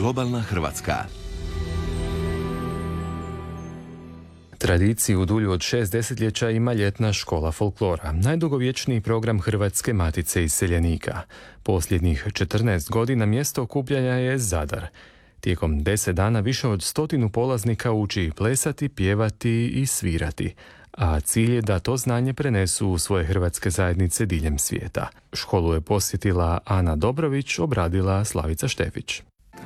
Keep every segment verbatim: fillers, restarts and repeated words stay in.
Globalna Hrvatska. Tradiciju dulju od šest desetljeća ima ljetna škola folklora, najdugovječniji program Hrvatske matice iseljenika. Posljednjih četrnaest godina mjesto okupljanja je Zadar. Tijekom deset dana više od stotinu polaznika uči plesati, pjevati i svirati, a cilj je da to znanje prenesu u svoje hrvatske zajednice diljem svijeta. Školu je posjetila Ana Dobrović, obradila Slavica Štefić.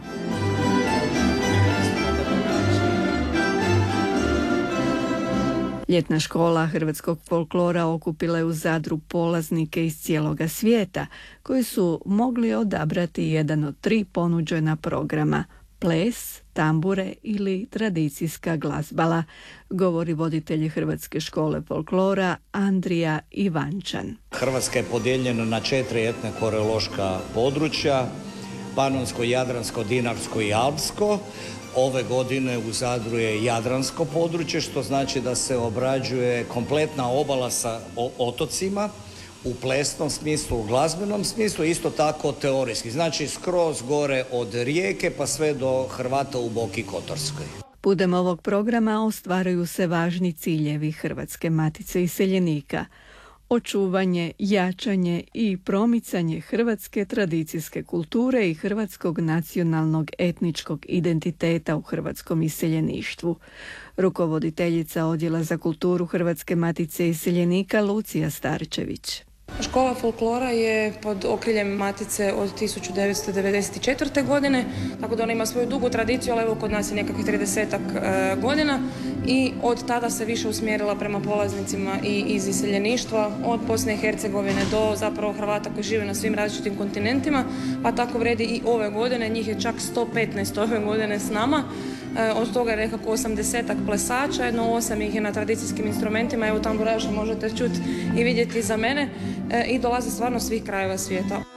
Ljetna škola hrvatskog folklora okupila je u Zadru polaznike iz cijeloga svijeta koji su mogli odabrati jedan od tri ponuđena programa: ples, tambure ili tradicijska glazbala, govori voditelj Hrvatske škole folklora Andrija Ivančan. Hrvatska je podijeljena na četiri etno koreološka područja: Panonsko, Jadransko, Dinarsko i Alpsko. Ove godine u Zadru je jadransko područje, što znači da se obrađuje kompletna obala sa otocima u plesnom smislu, u glazbenom smislu, isto tako teorijski. Znači skroz gore od Rijeke pa sve do Hrvata u Boki Kotorskoj. Putem ovog programa ostvaruju se važni ciljevi Hrvatske matice iseljenika: očuvanje, jačanje i promicanje hrvatske tradicijske kulture i hrvatskog nacionalnog etničkog identiteta u hrvatskom iseljeništvu. Rukovoditeljica Odjela za kulturu Hrvatske matice iseljenika Lucija Starčević. Škola folklora je pod okriljem Matice od tisuću devetsto devedeset četvrte. godine, tako da ona ima svoju dugu tradiciju, ali evo kod nas je nekakvih tridesetak e, godina i od tada se više usmjerila prema polaznicima i iz iseljeništva, od Bosne i Hercegovine do zapravo Hrvata koji žive na svim različitim kontinentima, pa tako vredi i ove godine, njih je čak sto petnaest ove godine s nama. Od toga je nekako osamdesetak plesača, jedno osam ih je na tradicijskim instrumentima, evo tamburaša možete čuti i vidjeti za mene, i dolaze stvarno svih krajeva svijeta.